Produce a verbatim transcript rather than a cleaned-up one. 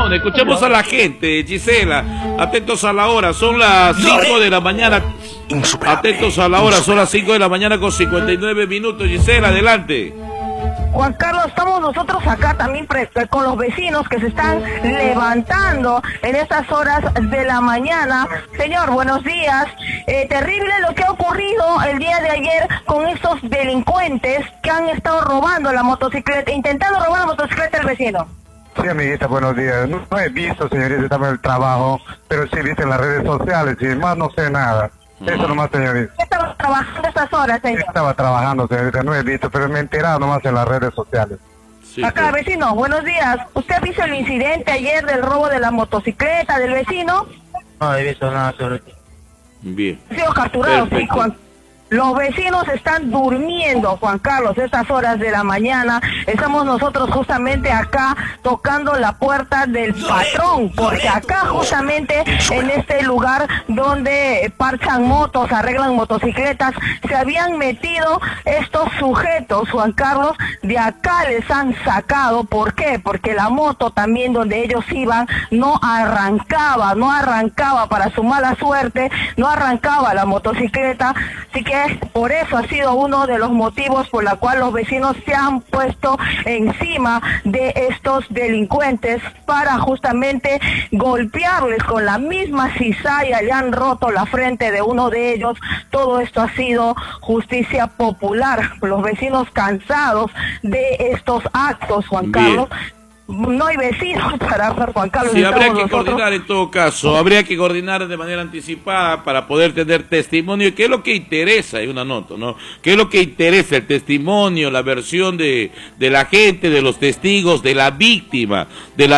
Simón, escuchemos a la gente, Gisela, atentos a la hora, son las cinco de la mañana, atentos a la hora, son las cinco de la mañana con cincuenta y nueve minutos, Gisela, adelante. Juan Carlos, estamos nosotros acá también con los vecinos que se están levantando en estas horas de la mañana. Señor, buenos días. Eh, terrible lo que ha ocurrido el día de ayer con estos delincuentes que han estado robando la motocicleta, intentando robar la motocicleta del vecino. Sí, amiguita, buenos días. No, no he visto, señorita, estaba en el trabajo, pero sí viste en las redes sociales y más no sé nada. Eso nomás, señorita. ¿Qué estaba trabajando estas horas, señor? Estaba trabajando, señorita, no he visto, pero me he enterado nomás en las redes sociales. Sí, acá, pues. Vecino, buenos días. ¿Usted ha visto el incidente ayer del robo de la motocicleta del vecino? No he visto nada sobre ti. Bien. Ha sido capturado, sí, Juan. Los vecinos están durmiendo, Juan Carlos, estas horas de la mañana. Estamos nosotros justamente acá tocando la puerta del patrón, porque acá justamente en este lugar donde parchan motos, arreglan motocicletas, se habían metido estos sujetos, Juan Carlos, de acá les han sacado. ¿Por qué? Porque la moto también donde ellos iban no arrancaba, no arrancaba para su mala suerte, no arrancaba la motocicleta, así que por eso ha sido uno de los motivos por la cual los vecinos se han puesto encima de estos delincuentes para justamente golpearles con la misma cizalla. Le han roto la frente de uno de ellos. Todo esto ha sido justicia popular. Los vecinos cansados de estos actos, Juan Carlos. Bien. No hay vecinos para ver, Juan Carlos. Sí, habría que nosotros. coordinar en todo caso, habría que coordinar de manera anticipada para poder tener testimonio. ¿Qué es lo que interesa? Hay una nota, ¿no? ¿Qué es lo que interesa? El testimonio, la versión de, de la gente, de los testigos, de la víctima, de la